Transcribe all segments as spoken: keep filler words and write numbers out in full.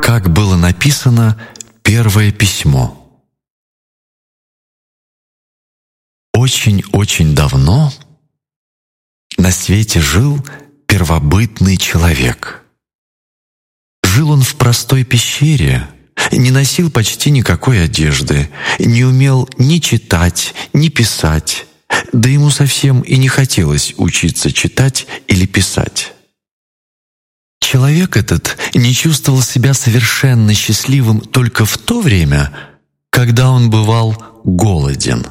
Как было написано первое письмо. Очень-очень давно на свете жил первобытный человек. Жил он в простой пещере, не носил почти никакой одежды, не умел ни читать, ни писать, да ему совсем и не хотелось учиться читать или писать. Человек этот не чувствовал себя совершенно счастливым только в то время, когда он бывал голоден.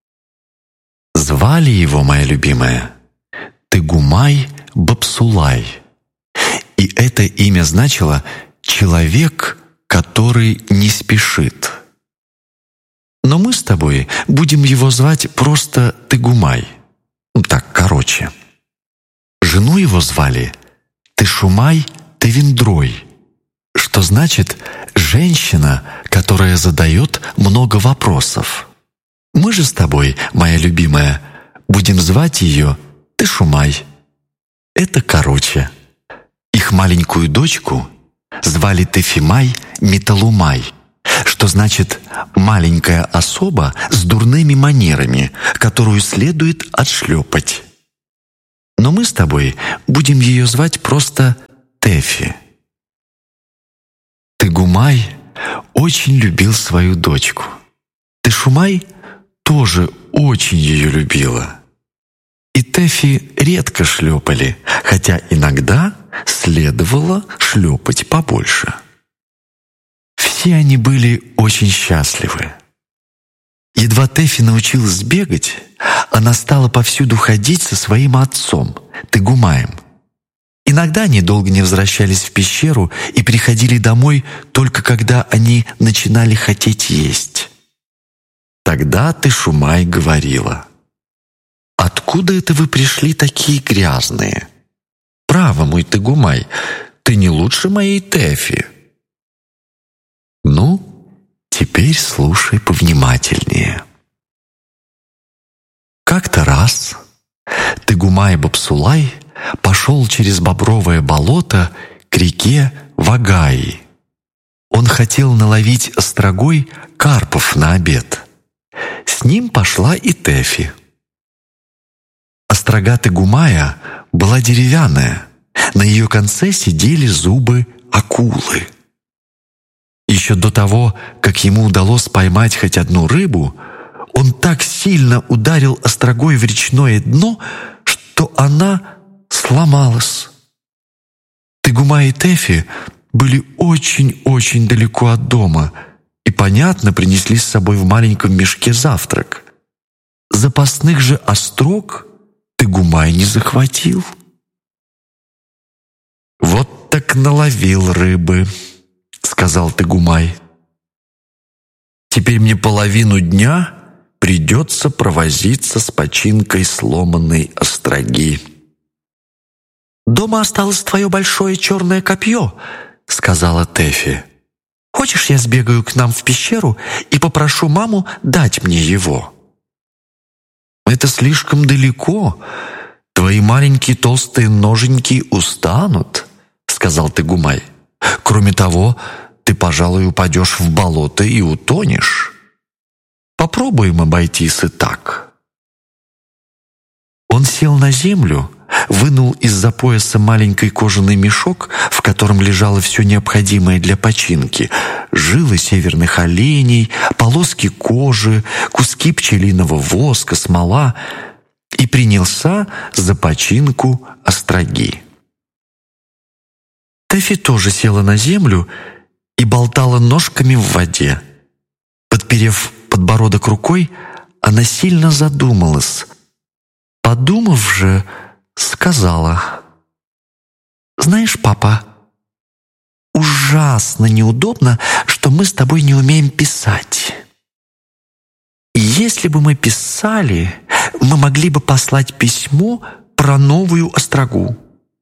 Звали его, моя любимая, Тыгумай-Бапсулай, и это имя значило «человек, который не спешит». Но мы с тобой будем его звать просто Тыгумай, так короче. Жену его звали Тышумай-Тевиндрой, что значит «женщина, которая задает много вопросов». Мы же с тобой, моя любимая, будем звать ее Тышумай. Это короче. Их маленькую дочку звали Тефимай-Металумай, что значит «маленькая особа с дурными манерами, которую следует отшлепать». Но мы с тобой будем ее звать просто Тефи. Тыгумай очень любил свою дочку. Тышумай тоже очень ее любила. И Тефи редко шлепали, хотя иногда следовало шлепать побольше. Все они были очень счастливы. Едва Тефи научилась бегать, она стала повсюду ходить со своим отцом, Тыгумаем. Иногда они долго не возвращались в пещеру и приходили домой только когда они начинали хотеть есть. Тогда Тышумай говорила: «Откуда это вы пришли такие грязные? Право, мой Тыгумай, ты не лучше моей Тефи». Ну, теперь слушай повнимательнее. Как-то раз Тыгумай-Бапсулай пошел через бобровое болото к реке Вагаи. Он хотел наловить острогой карпов на обед. С ним пошла и Тефи. Острога Тыгумая была деревянная, на ее конце сидели зубы акулы. Еще до того, как ему удалось поймать хоть одну рыбу, он так сильно ударил острогой в речное дно, что она сломалась. Тыгумай и Тефи были очень-очень далеко от дома и, понятно, принесли с собой в маленьком мешке завтрак. Запасных же острог Тыгумай не захватил. «Вот так наловил рыбы», — сказал Тыгумай. «Теперь мне половину дня придется провозиться с починкой сломанной остроги». «Дома осталось твое большое черное копье», — сказала Тефи. «Хочешь, я сбегаю к нам в пещеру и попрошу маму дать мне его?» «Это слишком далеко. Твои маленькие толстые ноженьки устанут», — сказал Тыгумай. «Кроме того, ты, пожалуй, упадешь в болото и утонешь. Попробуем обойтись и так». Он сел на землю, вынул из-за пояса маленький кожаный мешок, в котором лежало все необходимое для починки: жилы северных оленей, полоски кожи, куски пчелиного воска, смола, и принялся за починку остроги. Тефи тоже села на землю и болтала ножками в воде. Подперев подбородок рукой, она сильно задумалась. Подумав же, сказала: «Знаешь, папа, ужасно неудобно, что мы с тобой не умеем писать. И если бы мы писали, мы могли бы послать письмо про новую острогу».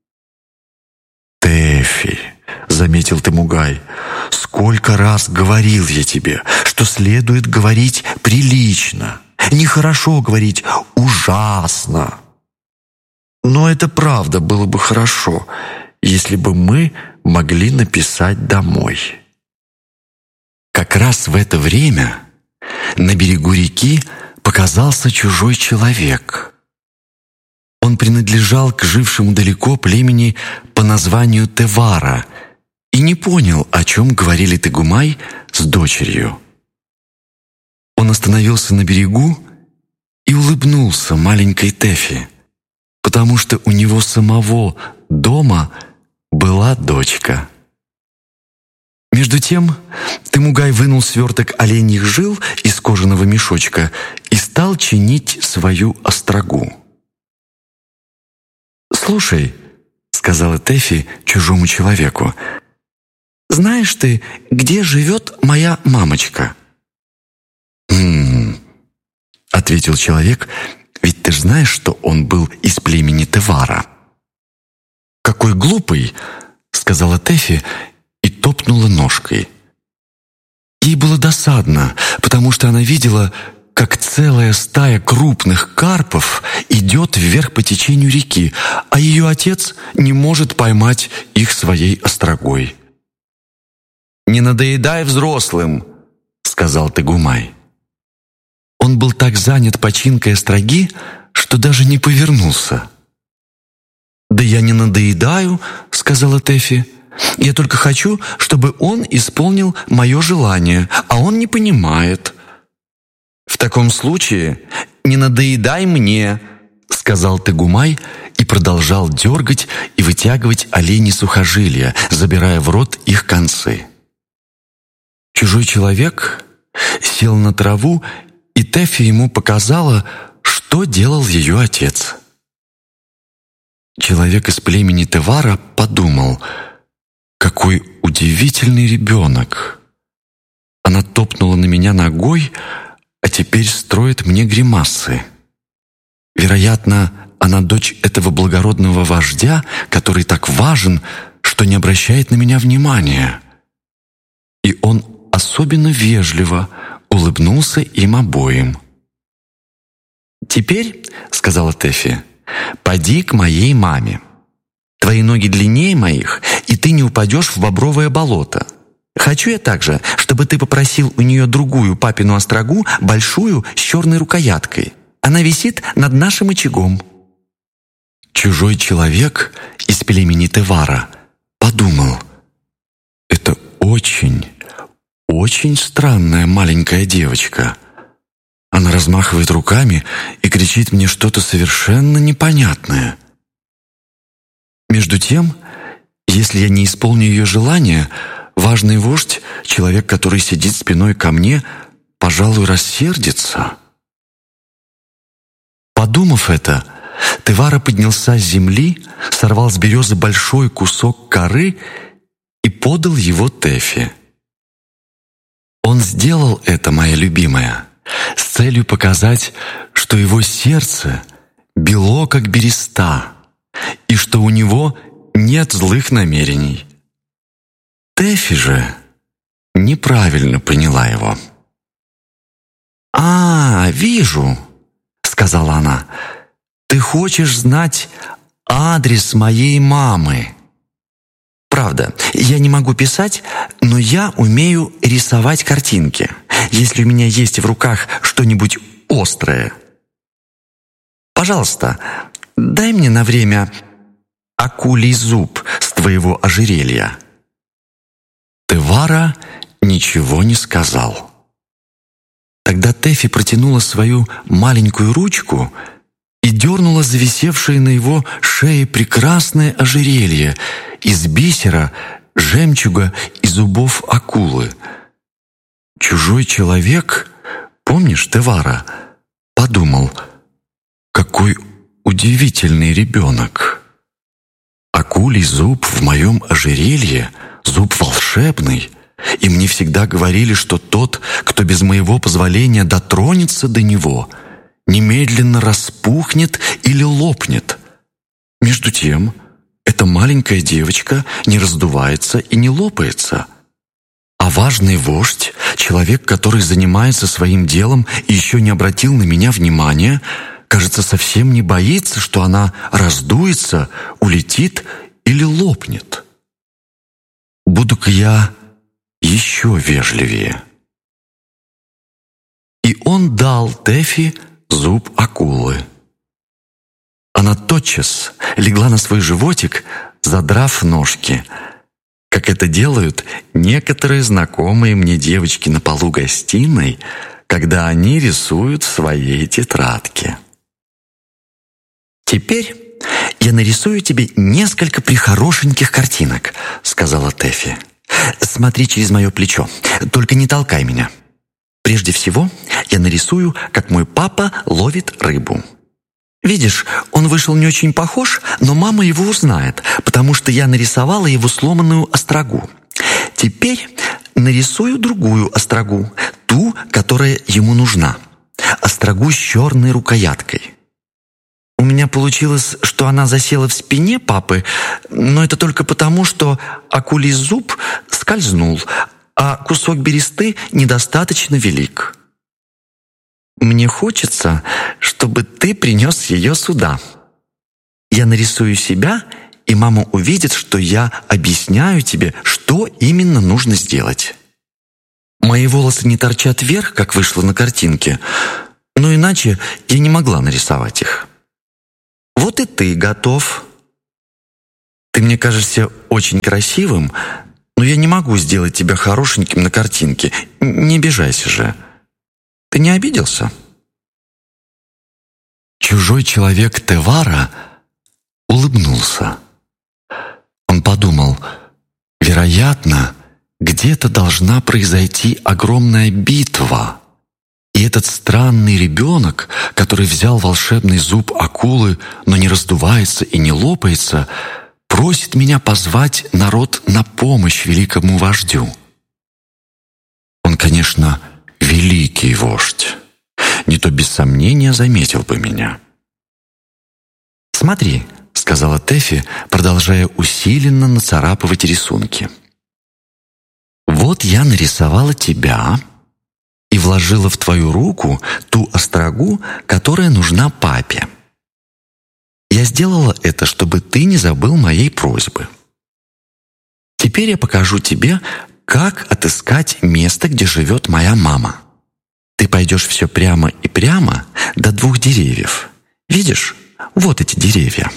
«Тефи», — заметил Тыгумай, — «сколько раз говорил я тебе, что следует говорить прилично, нехорошо говорить ужасно». «Но это правда было бы хорошо, если бы мы могли написать домой». Как раз в это время на берегу реки показался чужой человек. Он принадлежал к жившему далеко племени по названию Тевара и не понял, о чем говорили Тегумай с дочерью. Он остановился на берегу и улыбнулся маленькой Тефи, потому что у него самого дома была дочка. Между тем Темугай вынул сверток оленьих жил из кожаного мешочка и стал чинить свою острогу. «Слушай», — сказала Тефи чужому человеку, «знаешь ты, где живет моя мамочка?» «Хм...» — ответил человек, «ведь ты ж знаешь, что он был из племени Тевара». «Какой глупый!» — сказала Тефи и топнула ножкой. Ей было досадно, потому что она видела, как целая стая крупных карпов идет вверх по течению реки, а ее отец не может поймать их своей острогой. «Не надоедай взрослым», — сказал Тегумай. Он был так занят починкой остроги, что даже не повернулся. «Да я не надоедаю», — сказала Тефи. «Я только хочу, чтобы он исполнил мое желание, а он не понимает». «В таком случае не надоедай мне», — сказал Тегумай и продолжал дергать и вытягивать оленьи сухожилия, забирая в рот их концы. Чужой человек сел на траву, и Тефи ему показала, что делал ее отец. Человек из племени Тевара подумал: «Какой удивительный ребенок! Она топнула на меня ногой, а теперь строит мне гримасы. Вероятно, она дочь этого благородного вождя, который так важен, что не обращает на меня внимания». И он особенно вежливо улыбнулся им обоим. «Теперь, — сказала Тефи, — поди к моей маме. Твои ноги длиннее моих, и ты не упадешь в бобровое болото. Хочу я также, чтобы ты попросил у нее другую папину острогу, большую, с черной рукояткой. Она висит над нашим очагом». Чужой человек из племени Тевара подумал: «Это очень, очень странная маленькая девочка. Она размахивает руками и кричит мне что-то совершенно непонятное. Между тем, если я не исполню ее желание, важный вождь, человек, который сидит спиной ко мне, пожалуй, рассердится». Подумав это, Тевара поднялся с земли, сорвал с березы большой кусок коры и подал его Тефи. Он сделал это, моя любимая, с целью показать, что его сердце бело, как береста, и что у него нет злых намерений. Тефи же неправильно поняла его. «А, вижу», — сказала она, — «ты хочешь знать адрес моей мамы. Правда, я не могу писать, но я умею рисовать картинки, если у меня есть в руках что-нибудь острое. Пожалуйста, дай мне на время акулий зуб с твоего ожерелья». Тевара ничего не сказал. Тогда Тефи протянула свою маленькую ручку и дернула зависевшее на его шее прекрасное ожерелье из бисера, жемчуга и зубов акулы. Чужой человек, помнишь, Тевара, подумал: «Какой удивительный ребенок! Акулий зуб в моем ожерелье, зуб волшебный, и мне всегда говорили, что тот, кто без моего позволения дотронется до него, немедленно распухнет или лопнет. Между тем, эта маленькая девочка не раздувается и не лопается. А важный вождь, человек, который занимается своим делом и еще не обратил на меня внимания, кажется, совсем не боится, что она раздуется, улетит или лопнет. Буду-ка я еще вежливее». И он дал Тэфи зуб акулы. Она тотчас легла на свой животик, задрав ножки, как это делают некоторые знакомые мне девочки на полу гостиной, когда они рисуют в своей тетрадке. «Теперь я нарисую тебе несколько прихорошеньких картинок», — сказала Тэфи. «Смотри через мое плечо, только не толкай меня. Прежде всего я нарисую, как мой папа ловит рыбу. Видишь, он вышел не очень похож, но мама его узнает, потому что я нарисовала его сломанную острогу. Теперь нарисую другую острогу, ту, которая ему нужна. Острогу с черной рукояткой. У меня получилось, что она засела в спине папы, но это только потому, что акулий зуб скользнул, а кусок бересты недостаточно велик. Мне хочется, чтобы ты принес ее сюда. Я нарисую себя, и мама увидит, что я объясняю тебе, что именно нужно сделать. Мои волосы не торчат вверх, как вышло на картинке, но иначе я не могла нарисовать их. Вот и ты готов. Ты мне кажешься очень красивым, но я не могу сделать тебя хорошеньким на картинке. Не обижайся же. Ты не обиделся?» Чужой человек Тевара улыбнулся. Он подумал, вероятно, где-то должна произойти огромная битва, и этот странный ребенок, который взял волшебный зуб акулы, но не раздувается и не лопается, просит меня позвать народ на помощь великому вождю. Он, конечно, великий вождь, не то без сомнения заметил бы меня. «Смотри», — сказала Тэфи, продолжая усиленно нацарапывать рисунки. «Вот я нарисовала тебя и вложила в твою руку ту острогу, которая нужна папе. Я сделала это, чтобы ты не забыл моей просьбы. Теперь я покажу тебе, как отыскать место, где живет моя мама. Ты пойдешь все прямо и прямо до двух деревьев. Видишь, вот эти деревья.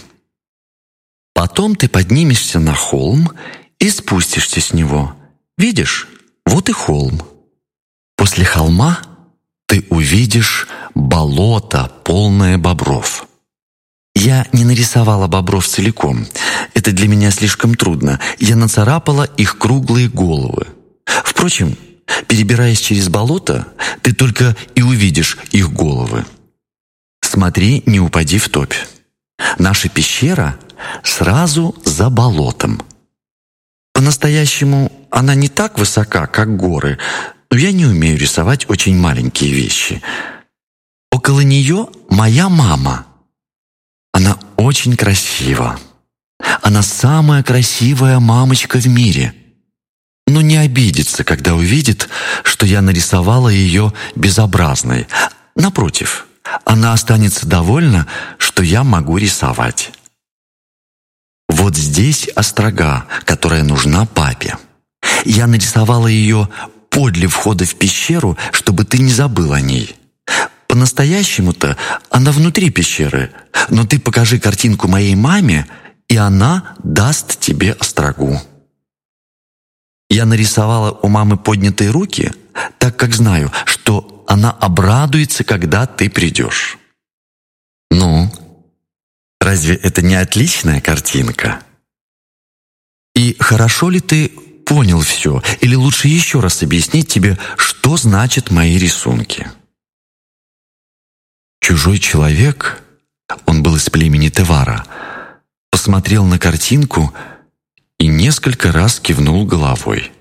Потом ты поднимешься на холм и спустишься с него. Видишь, вот и холм. После холма ты увидишь болото, полное бобров. Я не нарисовала бобров целиком. Это для меня слишком трудно. Я нацарапала их круглые головы. Впрочем, перебираясь через болото, ты только и увидишь их головы. Смотри, не упади в топь. Наша пещера сразу за болотом. По-настоящему она не так высока, как горы, но я не умею рисовать очень маленькие вещи. Около нее моя мама. Она очень красива. Она самая красивая мамочка в мире. Но не обидится, когда увидит, что я нарисовала ее безобразной. Напротив, она останется довольна, что я могу рисовать. Вот здесь острога, которая нужна папе. Я нарисовала ее подле входа в пещеру, чтобы ты не забыл о ней. По-настоящему-то она внутри пещеры, но ты покажи картинку моей маме, и она даст тебе острогу. Я нарисовала у мамы поднятые руки, так как знаю, что она обрадуется, когда ты придешь. Ну, разве это не отличная картинка? И хорошо ли ты понял все, или лучше еще раз объяснить тебе, что значат мои рисунки? Чужой человек, он был из племени Тевара, посмотрел на картинку и несколько раз кивнул головой.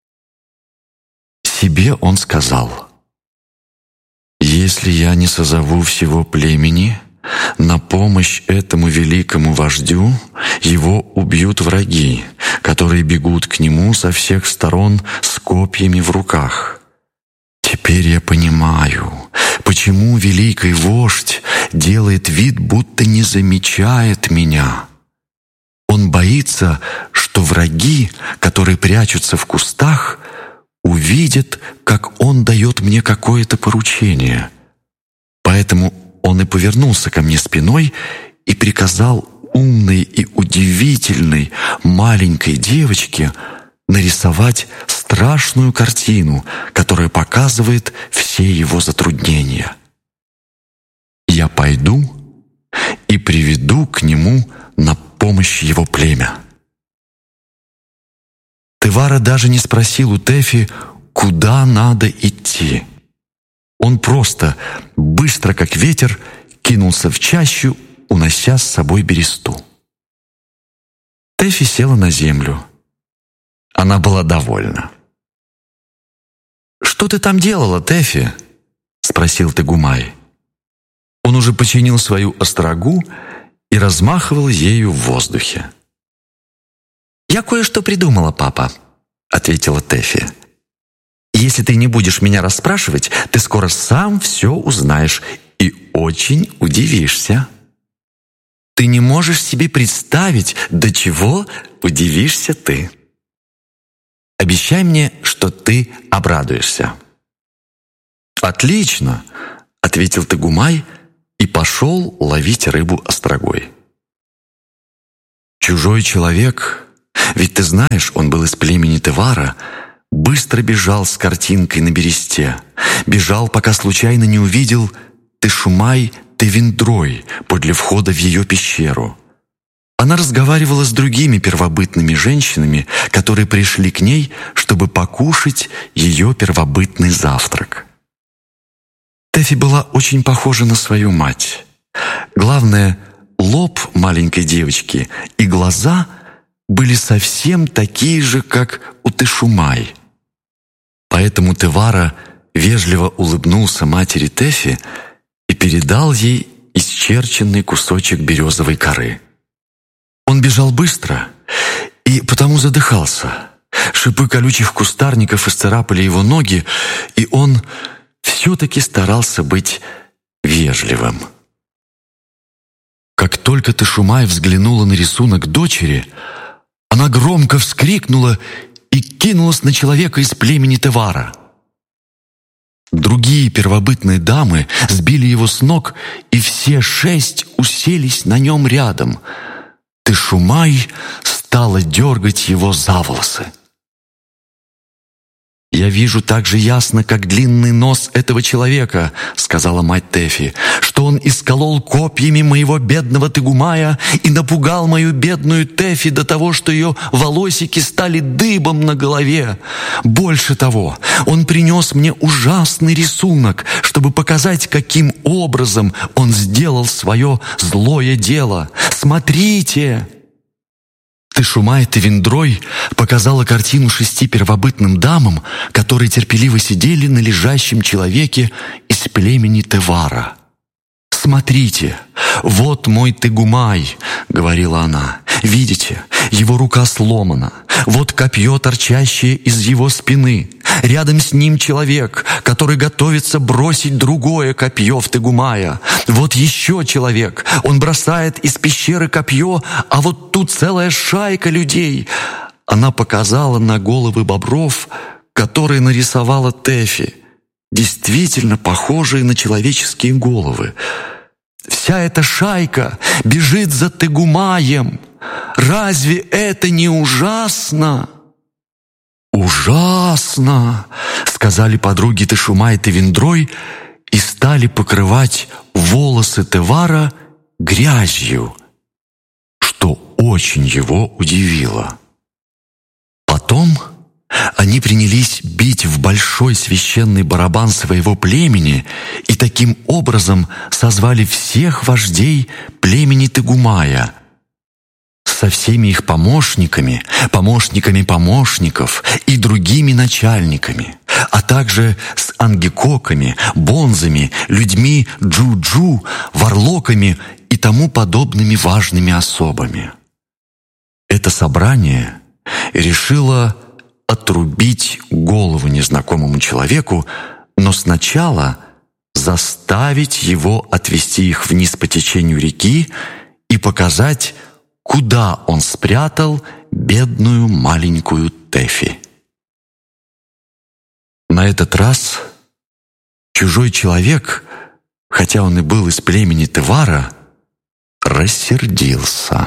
Себе он сказал: «Если я не созову всего племени на помощь этому великому вождю, его убьют враги, которые бегут к нему со всех сторон с копьями в руках. Теперь я понимаю, почему великий вождь делает вид, будто не замечает меня. Он боится, что враги, которые прячутся в кустах, увидят, как он дает мне какое-то поручение. Поэтому он и повернулся ко мне спиной и приказал умной и удивительной маленькой девочке нарисовать страшную картину, которая показывает все его затруднения. Я пойду и приведу к нему на помощь его племя. Тевара даже не спросил у Тэфи, куда надо идти. Он просто, быстро как ветер, кинулся в чащу, унося с собой бересту. Тэфи села на землю. Она была довольна. «Что ты там делала, Тэфи?» — спросил Тегумай. Он уже починил свою острогу и размахивал ею в воздухе. «Я кое-что придумала, папа», — ответила Тэфи. «Если ты не будешь меня расспрашивать, ты скоро сам все узнаешь и очень удивишься. Ты не можешь себе представить, до чего удивишься ты. Обещай мне, что ты обрадуешься». «Отлично», — ответил Тегумай и пошел ловить рыбу острогой. Чужой человек, ведь ты знаешь, он был из племени Тевара, быстро бежал с картинкой на бересте, бежал, пока случайно не увидел Тешумай Тевиндрой подле входа в ее пещеру. Она разговаривала с другими первобытными женщинами, которые пришли к ней, чтобы покушать ее первобытный завтрак. Тэфи была очень похожа на свою мать. Главное, лоб маленькой девочки и глаза были совсем такие же, как у Тешумай. Поэтому Тевара вежливо улыбнулся матери Тэфи и передал ей исчерченный кусочек березовой коры. Он бежал быстро и потому задыхался. Шипы колючих кустарников исцарапали его ноги, и он все-таки старался быть вежливым. Как только Тешумай взглянула на рисунок дочери, она громко вскрикнула и кинулась на человека из племени Тевара. Другие первобытные дамы сбили его с ног, и все шесть уселись на нем рядом. Тешумай стала дергать его за волосы. «Я вижу так же ясно, как длинный нос этого человека», — сказала мать Тэфи, «что он исколол копьями моего бедного Тегумая и напугал мою бедную Тэфи до того, что ее волосики стали дыбом на голове. Больше того, он принес мне ужасный рисунок, чтобы показать, каким образом он сделал свое злое дело. Смотрите!» Тешумай Тевиндрой показала картину шести первобытным дамам, которые терпеливо сидели на лежащем человеке из племени Тевара. «Смотрите, вот мой Тегумай», — говорила она. «Видите, его рука сломана, вот копье, торчащее из его спины. Рядом с ним человек, который готовится бросить другое копье в Тегумая. Вот еще человек, он бросает из пещеры копье, а вот тут целая шайка людей». Она показала на головы бобров, которые нарисовала Тэфи, действительно похожие на человеческие головы. «Вся эта шайка бежит за Тегумаем. Разве это не ужасно?» «Ужасно!» — сказали подруги Тешумай Тевиндрой и стали покрывать волосы Тевара грязью, что очень его удивило. Потом они принялись бить в большой священный барабан своего племени и таким образом созвали всех вождей племени Тегумая со всеми их помощниками, помощниками помощников и другими начальниками, а также с ангекоками, бонзами, людьми джуджу, варлоками и тому подобными важными особами. Это собрание решило отрубить голову незнакомому человеку, но сначала заставить его отвести их вниз по течению реки и показать куда он спрятал бедную маленькую Тэфи. На этот раз чужой человек, хотя он и был из племени Тевара, рассердился.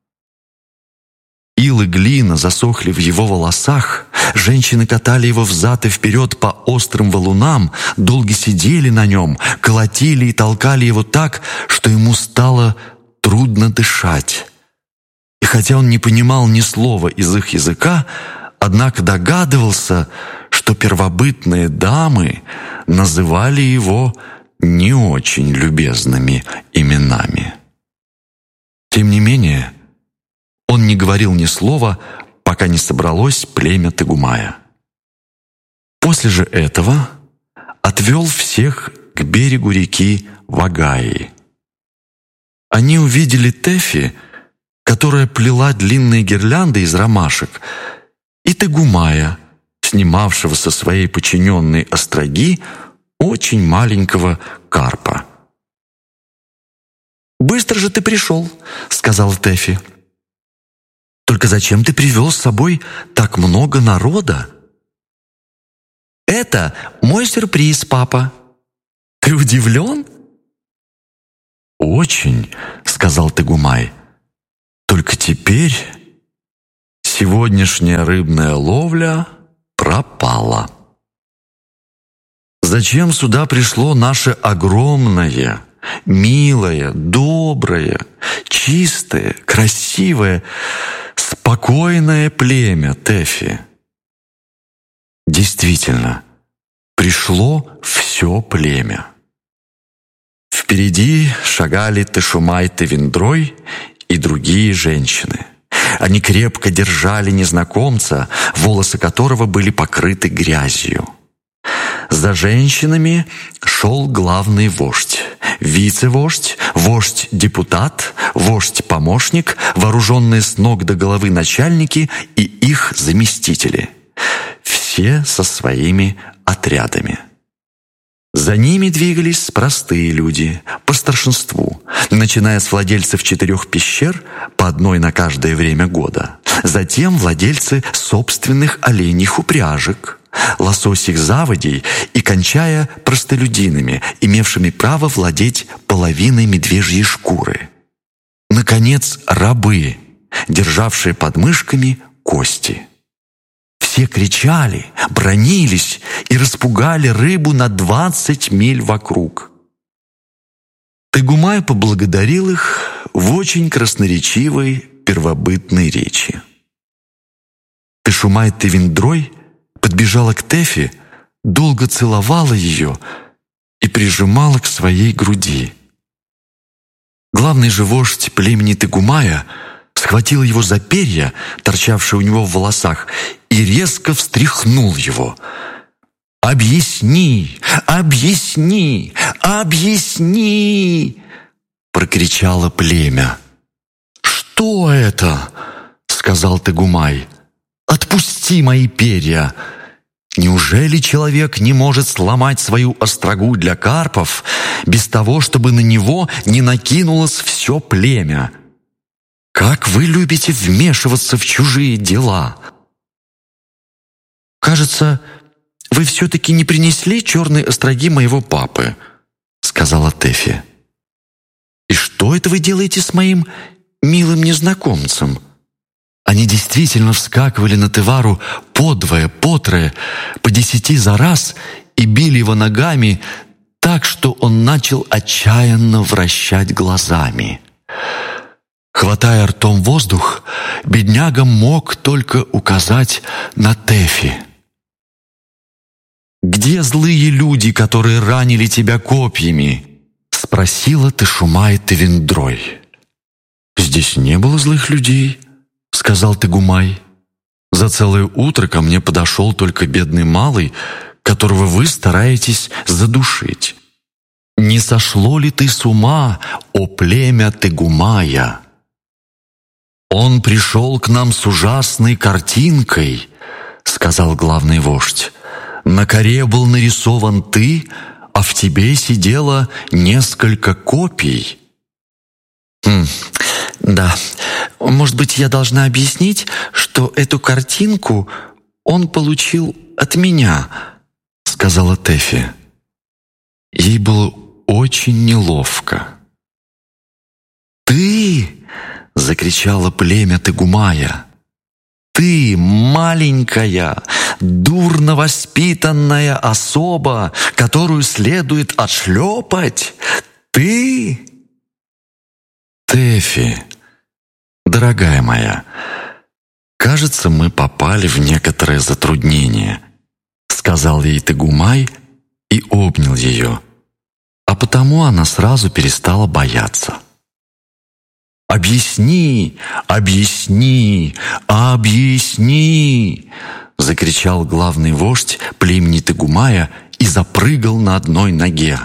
Ил и глина засохли в его волосах, женщины катали его взад и вперед по острым валунам, долго сидели на нем, колотили и толкали его так, что ему стало трудно дышать. И хотя он не понимал ни слова из их языка, однако догадывался, что первобытные дамы называли его не очень любезными именами. Тем не менее, он не говорил ни слова, пока не собралось племя Тегумая. После же этого отвел всех к берегу реки Вагаи. Они увидели Тэфи, которая плела длинные гирлянды из ромашек, и Тегумая, снимавшего со своей подчиненной остроги очень маленького карпа. «Быстро же ты пришел», — сказал Тэфи. «Только зачем ты привел с собой так много народа?» «Это мой сюрприз, папа. Ты удивлен?» «Очень», — сказал Тегумай. «Только теперь сегодняшняя рыбная ловля пропала. Зачем сюда пришло наше огромное, милое, доброе, чистое, красивое, спокойное племя Тэфи?» Действительно, пришло все племя. Впереди шагали Тешумай Тевиндрой и другие женщины. Они крепко держали незнакомца, волосы которого были покрыты грязью. За женщинами шел главный вождь, вице-вождь, вождь-депутат, вождь-помощник, вооруженные с ног до головы начальники и их заместители. Все со своими отрядами. За ними двигались простые люди, по старшинству, начиная с владельцев четырех пещер, по одной на каждое время года, затем владельцы собственных оленьих упряжек, лососих заводей и кончая простолюдинами, имевшими право владеть половиной медвежьей шкуры. Наконец, рабы, державшие под мышками кости. Все кричали, бранились и распугали рыбу на двадцать миль вокруг. Тегумай поблагодарил их в очень красноречивой первобытной речи. Тешумай Тевиндрой подбежала к Тэфи, долго целовала ее и прижимала к своей груди. Главный же вождь племени Тегумая схватил его за перья, торчавшие у него в волосах, и резко встряхнул его. «Объясни! Объясни! Объясни!» — прокричало племя. «Что это?» — сказал Тегумай. «Отпусти мои перья! Неужели человек не может сломать свою острогу для карпов без того, чтобы на него не накинулось все племя? Как вы любите вмешиваться в чужие дела!» «Кажется, вы все-таки не принесли черные остроги моего папы», — сказала Тэфи. «И что это вы делаете с моим милым незнакомцем?» Они действительно вскакивали на Тевару подвое, потрое, по десяти за раз и били его ногами так, что он начал отчаянно вращать глазами. Хватая ртом воздух, бедняга мог только указать на Тэфи. «Где злые люди, которые ранили тебя копьями?» — спросила Тешумай Тевиндрой. «Здесь не было злых людей», — сказал Тегумай. «За целое утро ко мне подошел только бедный малый, которого вы стараетесь задушить. Не сошло ли ты с ума, о племя Тегумая? Он пришел к нам с ужасной картинкой», — сказал главный вождь. «На коре был нарисован ты, а в тебе сидело несколько копий». «Хм, да, может быть, я должна объяснить, что эту картинку он получил от меня», — сказала Тэфи. Ей было очень неловко. «Ты!» — закричало племя Тегумая. «Ты, маленькая, дурно воспитанная особа, которую следует отшлепать! Ты!» «Тэфи, дорогая моя, кажется, мы попали в некоторое затруднение», — сказал ей Тегумай и обнял ее, а потому она сразу перестала бояться. «Объясни, объясни, объясни!» — закричал главный вождь племени Тегумая и запрыгал на одной ноге.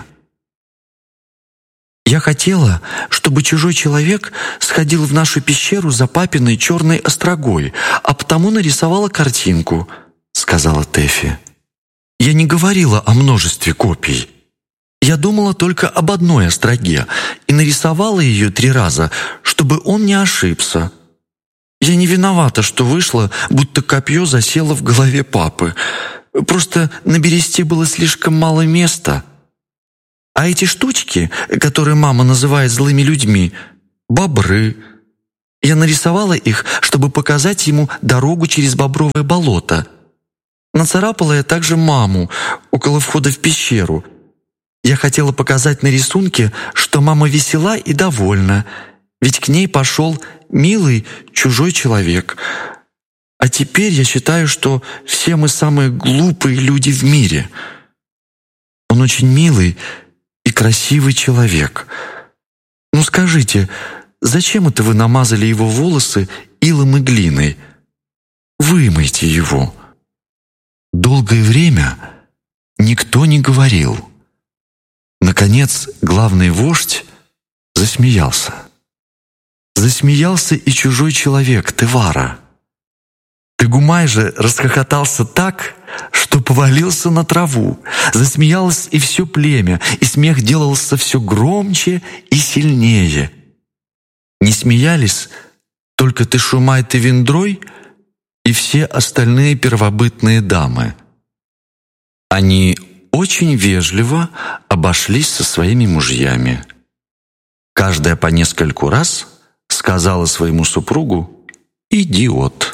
«Я хотела, чтобы чужой человек сходил в нашу пещеру за папиной черной острогой, а потому нарисовала картинку», — сказала Тэфи. «Я не говорила о множестве копий. Я думала только об одной остроге и нарисовала ее три раза, чтобы он не ошибся. Я не виновата, что вышло, будто копье засело в голове папы. Просто на бересте было слишком мало места. А эти штучки, которые мама называет злыми людьми, бобры. Я нарисовала их, чтобы показать ему дорогу через бобровое болото. Нацарапала я также маму около входа в пещеру. Я хотела показать на рисунке, что мама весела и довольна, ведь к ней пошел милый чужой человек. А теперь я считаю, что все мы самые глупые люди в мире. Он очень милый и красивый человек. Ну скажите, зачем это вы намазали его волосы илом и глиной? Вымойте его». Долгое время никто не говорил. Наконец, главный вождь засмеялся. Засмеялся и чужой человек, Тевара. Тегумай же расхохотался так, что повалился на траву. Засмеялось и все племя, и смех делался все громче и сильнее. Не смеялись только Тешумай Тевиндрой и все остальные первобытные дамы. Они очень вежливо обошлись со своими мужьями. Каждая по нескольку раз сказала своему супругу «идиот».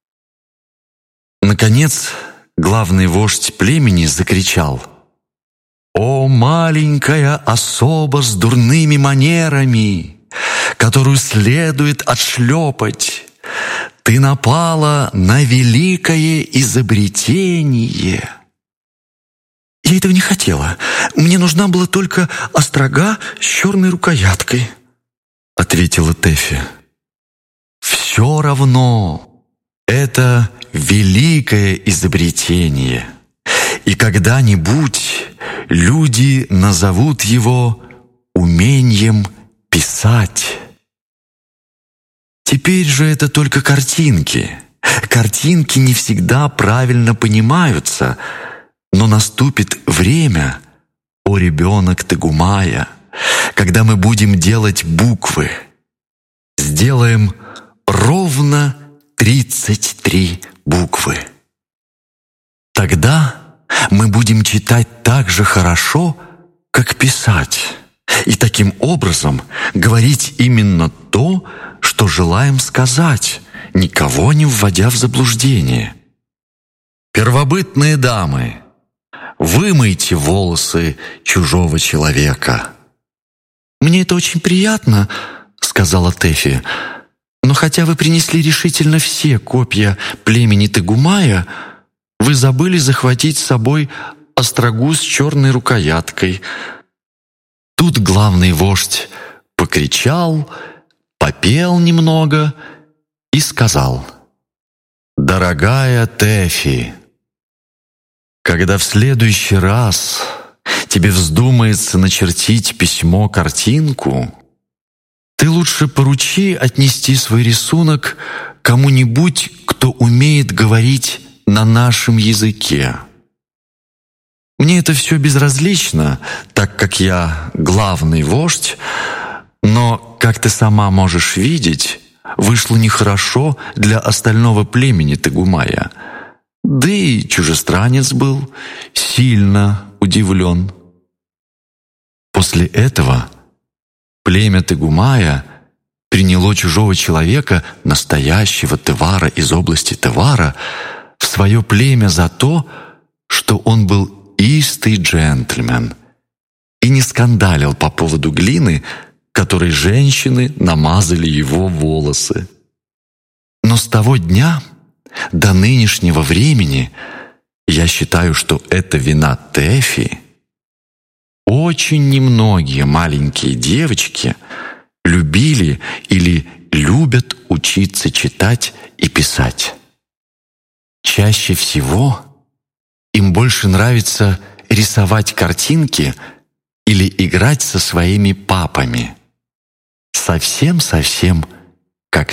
Наконец, главный вождь племени закричал: «О, маленькая особа с дурными манерами, которую следует отшлепать! Ты напала на великое изобретение!» «Я этого не хотела. Мне нужна была только острога с черной рукояткой», — ответила Тэфи. «Все равно это великое изобретение, и когда-нибудь люди назовут его умением писать. Теперь же это только картинки. Картинки не всегда правильно понимаются, но наступит время, о ребенок Тегумая, когда мы будем делать буквы. Сделаем ровно тридцать три буквы. Тогда мы будем читать так же хорошо, как писать, и таким образом говорить именно то, что желаем сказать, никого не вводя в заблуждение. Первобытные дамы, вымойте волосы чужого человека». «Мне это очень приятно», — сказала Тэфи, «но хотя вы принесли решительно все копья племени Тегумая, вы забыли захватить с собой острогу с черной рукояткой». Тут главный вождь покричал, попел немного и сказал: «Дорогая Тэфи, когда в следующий раз тебе вздумается начертить письмо-картинку, ты лучше поручи отнести свой рисунок кому-нибудь, кто умеет говорить на нашем языке. Мне это все безразлично, так как я главный вождь, но, как ты сама можешь видеть, вышло нехорошо для остального племени Тегумая. Да и чужестранец был сильно удивлен. После этого племя Тегумая приняло чужого человека, настоящего Тевара из области Тевара, в свое племя за то, что он был истый джентльмен и не скандалил по поводу глины, которой женщины намазали его волосы. Но с того дня до нынешнего времени я считаю, что это вина Тэфи. Очень немногие маленькие девочки любили или любят учиться читать и писать. Чаще всего им больше нравится рисовать картинки или играть со своими папами. Совсем-совсем